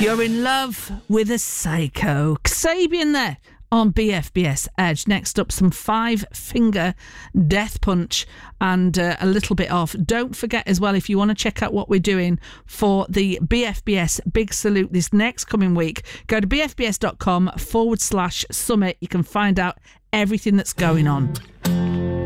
You're in love with a psycho. Kasabian there on BFBS Edge. Next up, some 5-finger death punch and a little bit off. Don't forget as well, if you want to check out what we're doing for the BFBS Big Salute this next coming week, go to bfbs.com/summit. You can find out everything that's going on.